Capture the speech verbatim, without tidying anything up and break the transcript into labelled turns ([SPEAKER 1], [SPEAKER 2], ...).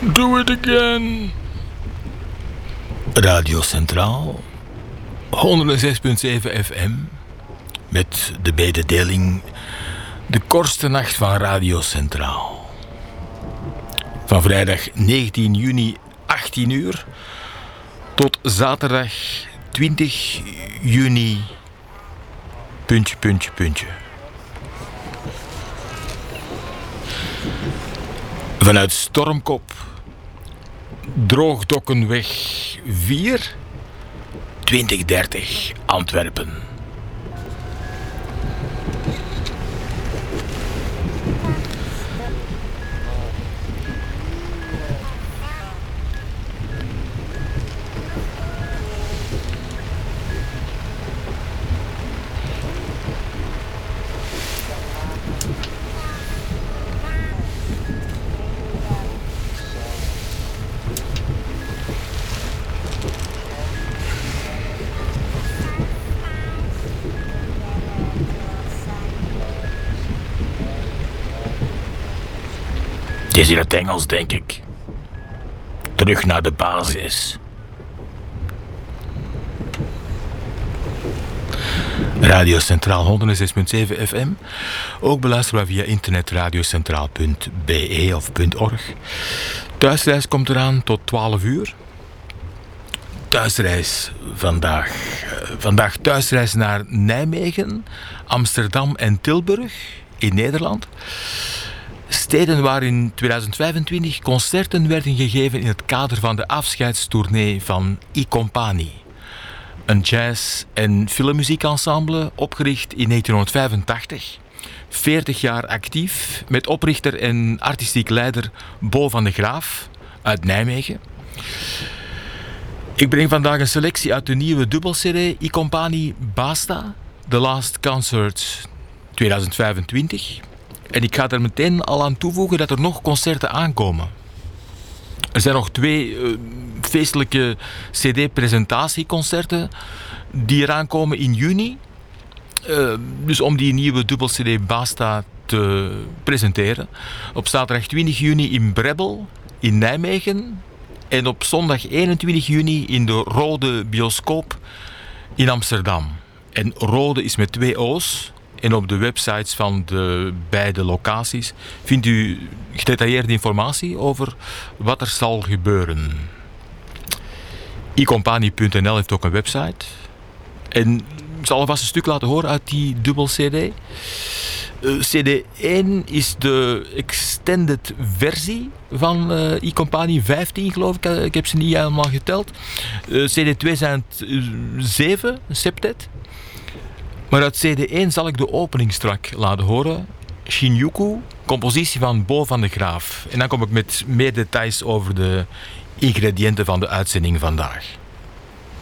[SPEAKER 1] Do it again. Radio Centraal, honderdzes komma zeven F M, met de mededeling de kortste nacht van Radio Centraal. Van vrijdag negentien juni achttien uur tot zaterdag twintig juni puntje, puntje, puntje. Vanuit Stormkop, Droogdokkenweg vier, twintig dertig Antwerpen. Het is in het Engels, denk ik. Terug naar de basis. Radio Centraal honderdzes komma zeven F M. Ook beluisterbaar via internet radiocentraal punt b e of .org. Thuisreis komt eraan tot twaalf uur. Thuisreis vandaag. Vandaag thuisreis naar Nijmegen, Amsterdam en Tilburg in Nederland. Steden waar in tweeduizend vijfentwintig concerten werden gegeven in het kader van de afscheidstournee van I Compagnie. Een jazz- en filmmuziekensemble opgericht in negentienhonderdvijfentachtig. veertig jaar actief met oprichter en artistiek leider Bo van de Graaf uit Nijmegen. Ik breng vandaag een selectie uit de nieuwe dubbel-C D I Compagnie Basta, The Last Concert tweeduizend vijfentwintig. En ik ga er meteen al aan toevoegen dat er nog concerten aankomen. Er zijn nog twee uh, feestelijke C D-presentatieconcerten die eraan komen in juni. Uh, dus om die nieuwe dubbel-C D Basta te presenteren. Op zaterdag twintig juni in Brebbel in Nijmegen. En op zondag eenentwintig juni in de Rode Bioscoop in Amsterdam. En Rode is met twee O's. En op de websites van de beide locaties vindt u gedetailleerde informatie over wat er zal gebeuren. i compagnie punt n l heeft ook een website. En ik zal alvast een stuk laten horen uit die dubbel-C D. Uh, C D één is de extended versie van uh, I Compagnie vijftien, geloof ik. Ik heb ze niet helemaal geteld. Uh, C D twee zijn het uh, zeven, septet. Maar uit C D één zal ik de openingstrak laten horen. Shinjuku, compositie van Bo van de Graaf. En dan kom ik met meer details over de ingrediënten van de uitzending vandaag.